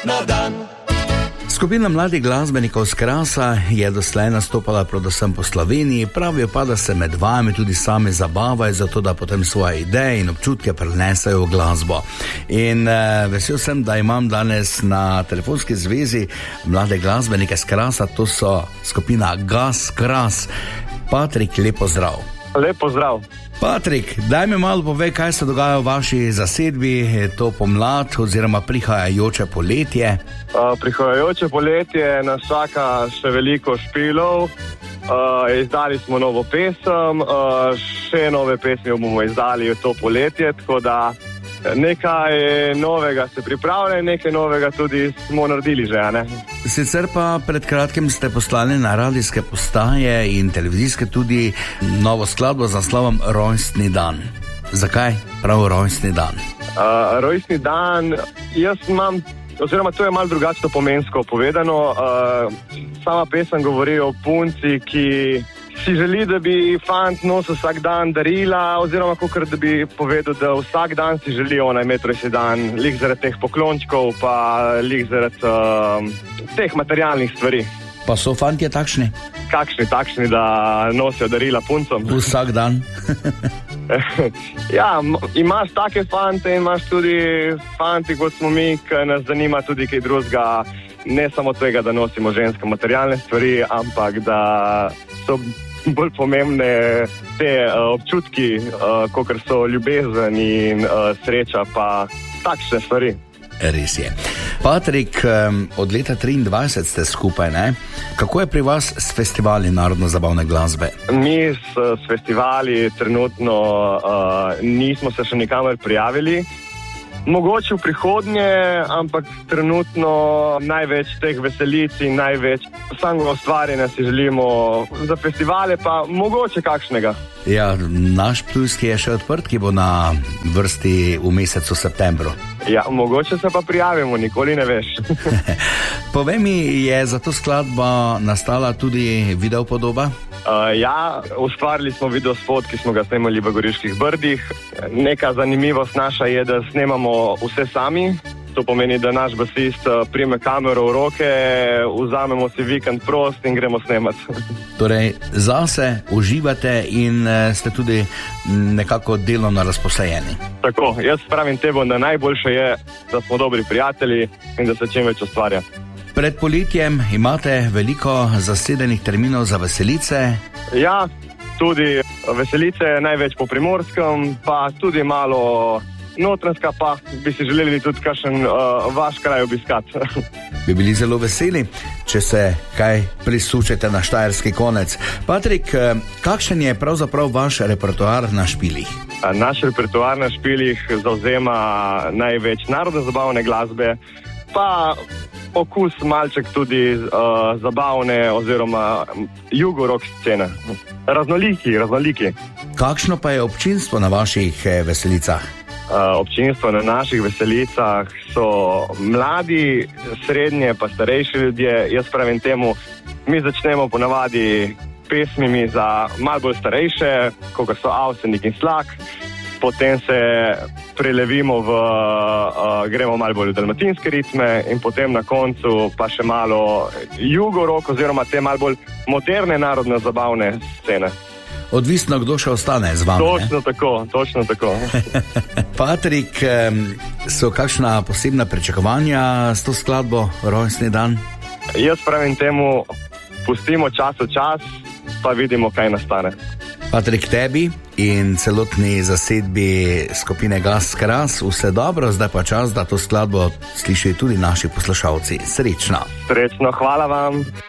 na dan. Skupina mladih glasbenikov z Krasa je doslej nastopala predvsem po Sloveniji, pravijo pa, da se med vami tudi sami zabavajo, zato da potem svoje ideje in občutke prenesajo v glasbo. In vesel sem, da imam danes na telefonski zvezi mlade glasbenike z Krasa, to so skupina Gas Kras. Patrik, lep pozdrav. Lep pozdrav. Patrik, daj mi malo povej, kaj se dogaja v vaši zasedbi, to pomlad oziroma prihajajoče poletje. Prihajajoče poletje nas čaka še veliko špilov. Izdali smo novo pesem, še nove pesmi bomo izdali to poletje, tako da nekaj novega se pripravlja in nekaj novega tudi smo naredili že, ne? Sicer pa pred kratkim ste poslali na radijske postaje in televizijske tudi novo skladbo z naslovom Rojstni dan. Zakaj prav rojstni dan? Rojstni dan, jaz imam, oziroma to je malo drugačno pomensko povedano. Sama pesem govori o punci, ki si želi, da bi fant nosil vsak dan darila, oziroma kakor da bi povedal, da vsak dan si želi ona imeti rojstni dan, lik zaradi teh poklončkov, pa lik zaradi teh materialnih stvari. Pa so fantje takšni? Takšni, da nosijo darila puncom. Vsak dan? Ja, imaš take fante in imaš tudi fanti, kot smo mi, ki nas zanima tudi kaj drugega, ne samo tega, da nosimo ženske materialne stvari, ampak da so bolj pomembne te občutki, kakor so ljubezen in sreča, pa takšne stvari. Res je. Patrik, od leta 23 ste skupaj, ne? Kako je pri vas s festivali narodno-zabavne glasbe? Mi s festivali trenutno nismo se še nikamor prijavili. Mogoče v prihodnje, ampak trenutno največ teh veselic in največ samega ustvarjanja si želimo za festivale, pa mogoče kakšnega. Ja, naš Ptujski je še odprt, ki bo na vrsti v mesecu septembru. Ja, mogoče se pa prijavimo, nikoli ne veš. Povej mi, je za to skladba nastala tudi videopodoba? Ja, ustvarili smo videospot, ki smo ga snemali v Goriških brdih. Neka zanimivost naša je, da snemamo vse sami. To pomeni, da naš basist prime kamero v roke, vzamemo si vikend prost in gremo snemati. Torej, zase uživate in ste tudi nekako delovno razposajeni. Tako, jaz pravim temu, da najboljše je, da smo dobri prijatelji in da se čim več ustvarja. Pred poletjem imate veliko zasedenih terminov za veselice? Ja, tudi veselice, največ po Primorskem, pa tudi malo Notranjska, pa bi si želeli tudi kakšen vaš kraj obiskati. Bi bili zelo veseli, če se kaj prisučete na štajerski konec. Patrik, kakšen je pravzaprav vaš repertoar na špilih? Naš repertoar na špilih zauzema največ narodno-zabavne glasbe, pa okus malček tudi zabavne oziroma jugorok scene. Raznoliki. Kakšno pa je občinstvo na vaših veselicah? Občinstvo na naših veselicah so mladi, srednje pa starejši ljudje. Jaz pravim temu, mi začnemo ponavadi pesmimi za malo bolj starejše, kot so Avsenik in Slak. Potem se prelevimo gremo malo bolj v dalmatinske ritme in potem na koncu pa še malo jugorok oziroma te malo bolj moderne narodno-zabavne scene. Odvisno, kdo še ostane z vami. Točno tako. Patrik, so kakšna posebna pričakovanja s to skladbo Rojstni dan? Jaz pravim temu, pustimo čas v čas, pa vidimo, kaj nastane. Patrik, tebi in celotni zasedbi skupine Gas Kras vse dobro, zdaj pa čas, da to skladbo slišijo tudi naši poslušalci. Srečno, hvala vam.